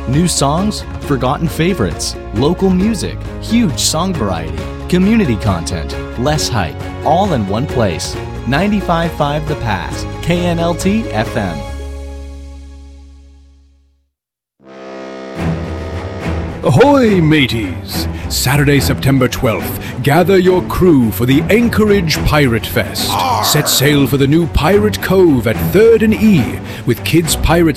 New songs, forgotten favorites, local music, huge song variety, community content, less hype, all in one place. 95.5 The Pass, KNLT FM. Ahoy, mateys! Saturday, September 12th, gather your crew for the Anchorage Pirate Fest. Set sail for the new Pirate Cove at 3rd and E, with Kids Pirate